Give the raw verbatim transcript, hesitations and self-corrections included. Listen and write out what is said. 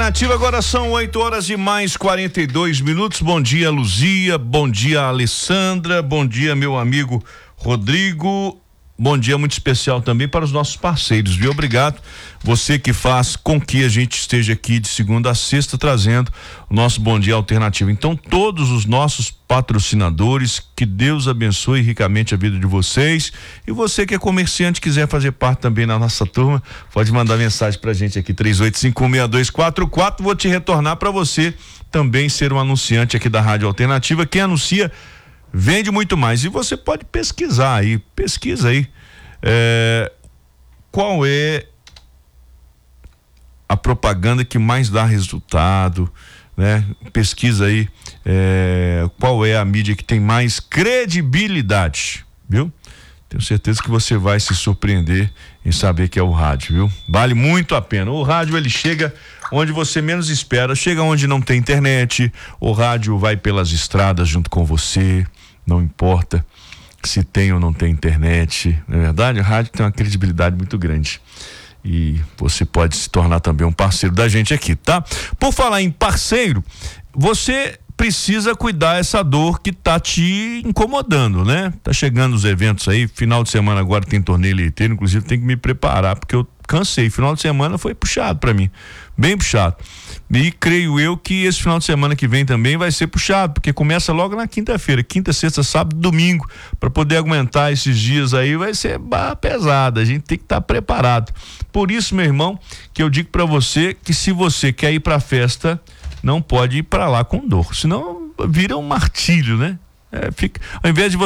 Ativa, agora são oito horas e mais quarenta e dois minutos. Bom dia, Luzia. Bom dia, Alessandra. Bom dia, meu amigo Rodrigo. Bom dia muito especial também para os nossos parceiros, viu? Obrigado. Você que faz com que a gente esteja aqui de segunda a sexta trazendo o nosso Bom Dia Alternativo. Então, todos os nossos patrocinadores, que Deus abençoe ricamente a vida de vocês. E você que é comerciante, quiser fazer parte também na nossa turma, pode mandar mensagem pra gente aqui, três oito cinco um, seis dois quatro quatro. Vou te retornar para você também ser um anunciante aqui da Rádio Alternativa. Quem anuncia vende muito mais. E você pode pesquisar aí, pesquisa aí é, qual é a propaganda que mais dá resultado, né? Pesquisa aí é, qual é a mídia que tem mais credibilidade, viu? Tenho certeza que você vai se surpreender em saber que é o rádio, viu? Vale muito a pena. O rádio, ele chega onde você menos espera, chega onde não tem internet, o rádio vai pelas estradas junto com você, não importa se tem ou não tem internet, não é verdade? O rádio tem uma credibilidade muito grande e você pode se tornar também um parceiro da gente aqui, tá? Por falar em parceiro, você precisa cuidar essa dor que tá te incomodando, né? Tá chegando os eventos aí, final de semana agora tem torneio leiteiro, inclusive tem que me preparar, porque eu cansei, final de semana foi puxado para mim, bem puxado. E creio eu que esse final de semana que vem também vai ser puxado, porque começa logo na quinta-feira, quinta, sexta, sábado, domingo, para poder aguentar esses dias aí vai ser pesado, a gente tem que estar tá preparado. Por isso, meu irmão, que eu digo para você que se você quer ir para a festa, não pode ir para lá com dor, senão vira um martírio, né? É, fica, ao invés de